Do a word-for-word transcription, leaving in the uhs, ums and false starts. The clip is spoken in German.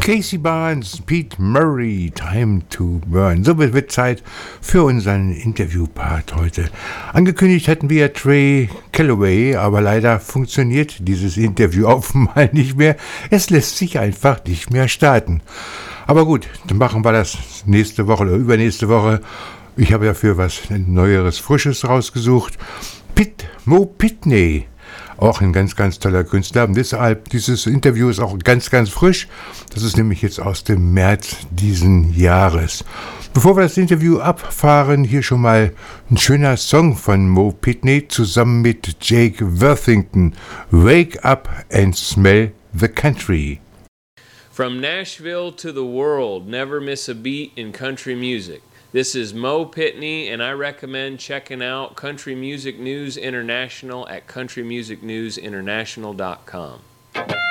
Casey Barnes, Pete Murray, Time to Burn. So wird, wird Zeit für unseren Interviewpart heute. Angekündigt hatten wir Trey Calloway, aber leider funktioniert dieses Interview auf einmal nicht mehr. Es lässt sich einfach nicht mehr starten. Aber gut, dann machen wir das nächste Woche oder übernächste Woche. Ich habe dafür was Neueres, Frisches rausgesucht. Pit, Mo Pitney. Auch ein ganz, ganz toller Künstler. Und deshalb, dieses Interview ist auch ganz, ganz frisch. Das ist nämlich jetzt aus dem März diesen Jahres. Bevor wir das Interview abfahren, hier schon mal ein schöner Song von Mo Pitney zusammen mit Jake Worthington. Wake up and smell the country. From Nashville to the world, never miss a beat in country music. This is Mo Pitney, and I recommend checking out Country Music News International at country music news international dot com.